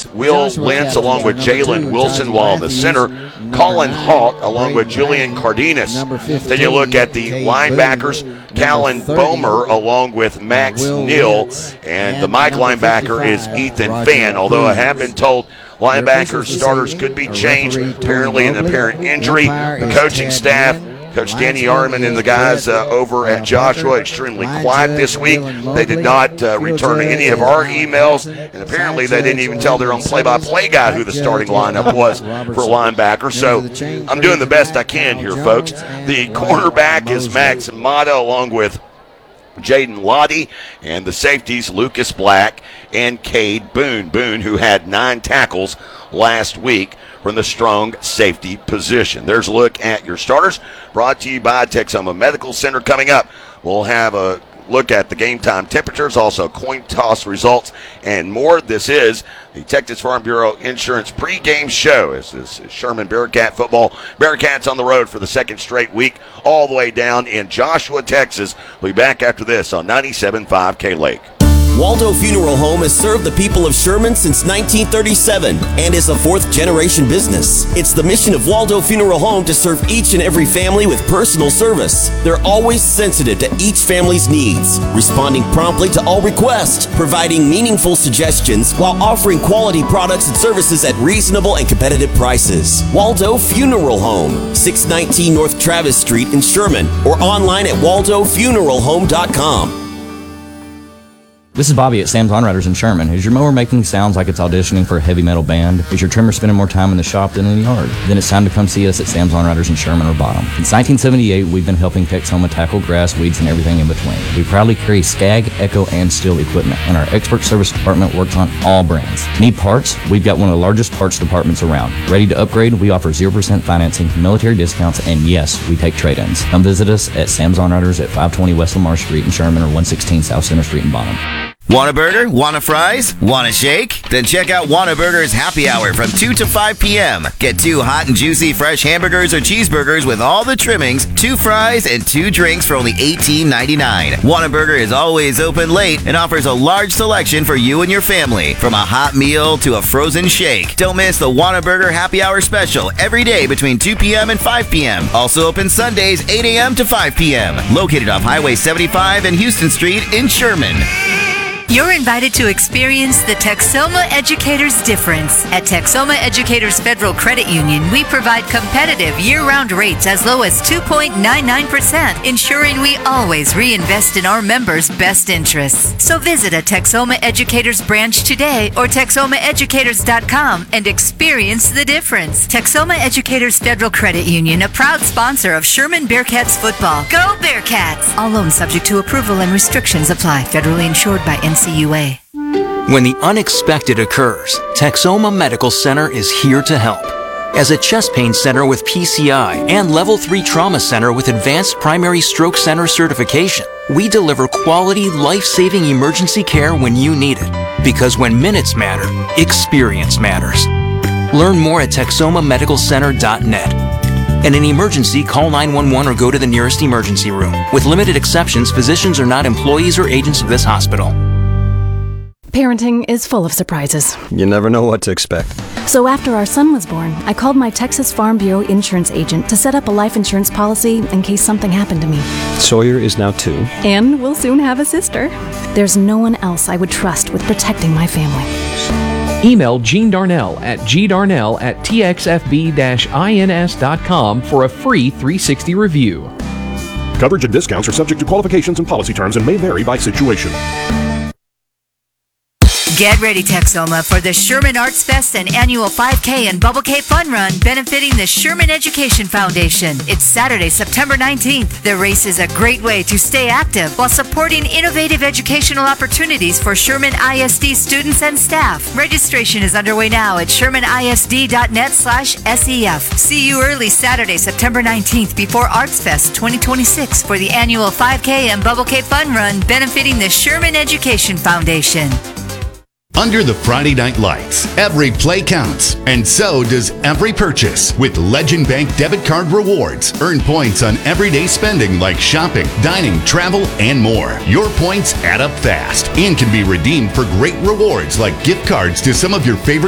Will Lentz along with Jalen Wilson, while in the center, Colin Hawk along with Julian Cardenas. Then you look at the linebackers, Callan Bomer along with Max Neal, and the Mike linebacker is Ethan Fan, although I have been told linebacker starters could be changed, apparently an apparent injury. The coaching staff, Coach Danny Yarman and the guys over at Joshua, extremely quiet this week. They did not return any of our emails, and apparently they didn't even tell their own play-by-play guy who the starting lineup was for linebacker. So I'm doing the best I can here, folks. The cornerback is Max Mata along with Jaden Lottie, and the safeties Lucas Black and Cade Boone. Boone, who had 9 tackles last week from the strong safety position. There's a look at your starters, brought to you by Texoma Medical Center. Coming up, we'll have a look at the game time temperatures, also coin toss results, and more. This is the Texas Farm Bureau Insurance pregame show. This is Sherman Bearcat football. Bearcats on the road for the second straight week, all the way down in Joshua, Texas. We'll be back after this on 97.5 K-Lake. Waldo Funeral Home has served the people of Sherman since 1937 and is a 4th-generation business. It's the mission of Waldo Funeral Home to serve each and every family with personal service. They're always sensitive to each family's needs, responding promptly to all requests, providing meaningful suggestions while offering quality products and services at reasonable and competitive prices. Waldo Funeral Home, 619 North Travis Street in Sherman, or online at waldofuneralhome.com. This is Bobby at Sam's Lawn Riders in Sherman. Is your mower making sounds like it's auditioning for a heavy metal band? Is your trimmer spending more time in the shop than in the yard? Then it's time to come see us at Sam's Lawn Riders in Sherman or Bottom. Since 1978, we've been helping Texoma tackle grass, weeds, and everything in between. We proudly carry Skag, Echo, and Steel equipment, and our expert service department works on all brands. Need parts? We've got one of the largest parts departments around. Ready to upgrade? We offer 0% financing, military discounts, and yes, we take trade-ins. Come visit us at Sam's Lawn Riders at 520 West Lamar Street in Sherman or 116 South Center Street in Bottom. Want a burger? Want a fries? Want a shake? Then check out Whataburger's Happy Hour from 2 to 5 p.m. Get 2 hot and juicy fresh hamburgers or cheeseburgers with all the trimmings, 2 fries, and 2 drinks for only $18.99. Whataburger is always open late and offers a large selection for you and your family, from a hot meal to a frozen shake. Don't miss the Whataburger Happy Hour special every day between 2 p.m. and 5 p.m. Also open Sundays 8 a.m. to 5 p.m. Located off Highway 75 and Houston Street in Sherman. You're invited to experience the Texoma Educators difference. At Texoma Educators Federal Credit Union, we provide competitive year-round rates as low as 2.99%, ensuring we always reinvest in our members' best interests. So visit a Texoma Educators branch today or texomaeducators.com and experience the difference. Texoma Educators Federal Credit Union, a proud sponsor of Sherman Bearcats football. Go Bearcats! All loans subject to approval and restrictions apply. Federally insured by NCUA. When the unexpected occurs, Texoma Medical Center is here to help. As a chest pain center with PCI and Level 3 trauma center with Advanced Primary Stroke Center certification, we deliver quality, life-saving emergency care when you need it. Because when minutes matter, experience matters. Learn more at TexomaMedicalCenter.net. In an emergency, call 911 or go to the nearest emergency room. With limited exceptions, physicians are not employees or agents of this hospital. Parenting is full of surprises. You never know what to expect. So after our son was born, I called my Texas Farm Bureau insurance agent to set up a life insurance policy in case something happened to me. Sawyer is now 2. And we'll soon have a sister. There's no one else I would trust with protecting my family. Email Gene Darnell at gdarnell@txfb-ins.com for a free 360 review. Coverage and discounts are subject to qualifications and policy terms and may vary by situation. Get ready, Texoma, for the Sherman Arts Fest and annual 5K and Bubble K Fun Run benefiting the Sherman Education Foundation. It's Saturday, September 19th. The race is a great way to stay active while supporting innovative educational opportunities for Sherman ISD students and staff. Registration is underway now at shermanisd.net/SEF. See you early Saturday, September 19th before Arts Fest 2026 for the annual 5K and Bubble K Fun Run benefiting the Sherman Education Foundation. Under the Friday Night Lights, every play counts, and so does every purchase. With Legend Bank debit card rewards, earn points on everyday spending like shopping, dining, travel, and more. Your points add up fast and can be redeemed for great rewards like gift cards to some of your favorite